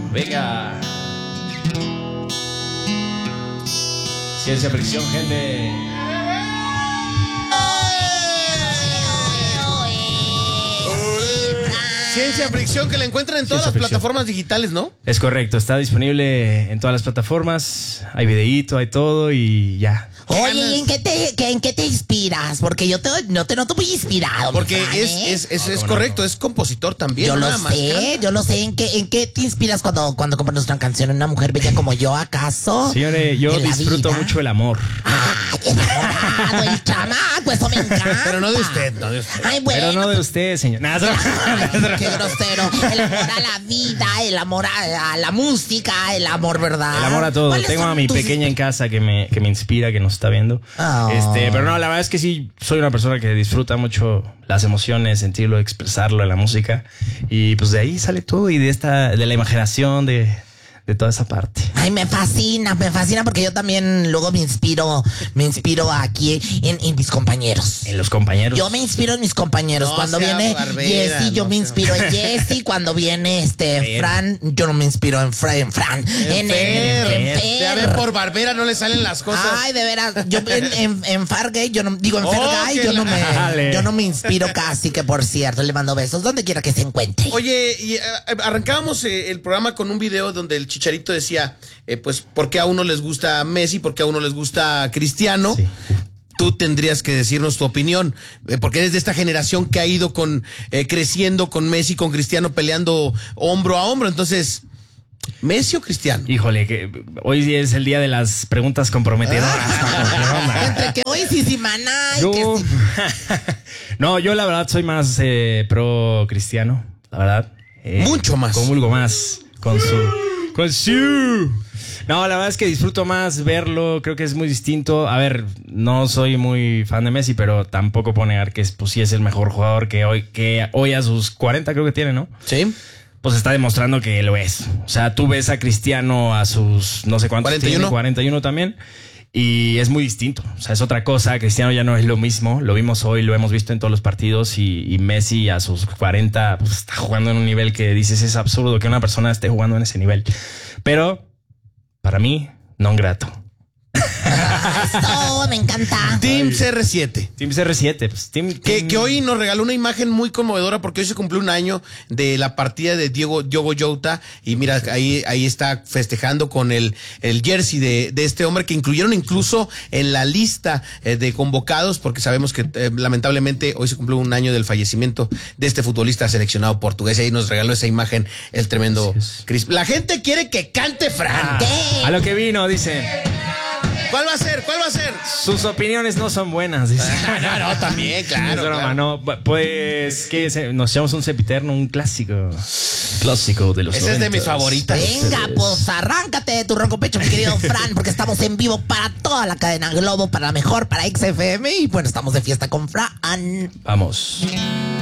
Venga. Ciencia fricción, gente. Ciencia fricción, que la encuentran en todas las plataformas digitales, ¿no? Es correcto, está disponible en todas las plataformas. Hay videíto, hay todo y ya. Oye, ¿y en qué te inspiras? Porque yo no te noto muy inspirado. Porque es correcto, es compositor también. Yo lo sé. ¿En qué te inspiras cuando compones una canción? ¿Una mujer bella como yo, acaso? Señores, yo disfruto mucho el amor. ¡Ay, enamorado, el chamaco! Eso me encanta. Pero no de usted, no de usted. Ay, bueno. Pero no de usted, señor. Ay, qué grosero. El amor a la vida, el amor a la música, el amor, ¿verdad? El amor a todo. Tengo a mi pequeña en casa que me inspira, que nos está viendo. Oh. Pero no, la verdad es que sí, soy una persona que disfruta mucho las emociones, sentirlo, expresarlo en la música. Y pues de ahí sale todo y de la imaginación, de toda esa parte. Ay, me fascina porque yo también luego me inspiro aquí en mis compañeros. En los compañeros. Yo me inspiro en mis compañeros. Cuando viene Jessy, yo me inspiro en Jessy. Cuando viene Fran, yo no me inspiro en Fran. En Fer. Ya ven, por Barbera no le salen las cosas. Ay, de veras. Yo en Fargay, yo no digo en Fergay, yo no me inspiro casi, que por cierto, le mando besos donde quiera que se encuentre. Oye, y arrancábamos el programa con un video donde el Chicharito decía, pues, ¿por qué a uno les gusta Messi? ¿Por qué a uno les gusta Cristiano? Sí. Tú tendrías que decirnos tu opinión, porque eres de esta generación que ha ido creciendo con Messi, con Cristiano, peleando hombro a hombro. Entonces, ¿Messi o Cristiano? Híjole, que hoy es el día de las preguntas comprometedoras. Entre que hoy sí, maná. No, yo la verdad soy más pro Cristiano, la verdad. Mucho más. Comulgo más con su... No, la verdad es que disfruto más verlo, creo que es muy distinto. A ver, no soy muy fan de Messi, pero tampoco puedo negar que pues, sí es el mejor jugador que hoy a sus 40 creo que tiene, ¿no? Sí. Pues está demostrando que lo es. O sea, tú ves a Cristiano a sus no sé cuántos 41. Tiene, 41 también. Y es muy distinto, o sea, es otra cosa. Cristiano ya no es lo mismo, lo vimos hoy, lo hemos visto en todos los partidos. Y Messi a sus 40 pues, está jugando en un nivel que dices es absurdo que una persona esté jugando en ese nivel. Pero para mí, non grato. Eso, me encanta. Team CR7. Team CR7. Pues, que hoy nos regaló una imagen muy conmovedora porque hoy se cumplió un año de la partida de Diogo Jota. Y mira, ahí está festejando con el jersey de este hombre que incluyeron incluso en la lista de convocados, porque sabemos que lamentablemente hoy se cumplió un año del fallecimiento de este futbolista seleccionado portugués. Y ahí nos regaló esa imagen el tremendo Chris. La gente quiere que cante Fran. A lo que vino, dice. ¿Cuál va a ser? Sus opiniones no son buenas, dice. No, también, claro. Es broma, no. Pues, ¿qué? Nos echamos un sempiterno, un clásico. Clásico de los 90s. Ese es de mis favoritas. Venga, pues arráncate de tu ronco pecho, mi querido Fran, porque estamos en vivo para toda la cadena Globo, para la mejor, para XFM. Y bueno, estamos de fiesta con Fran. Vamos.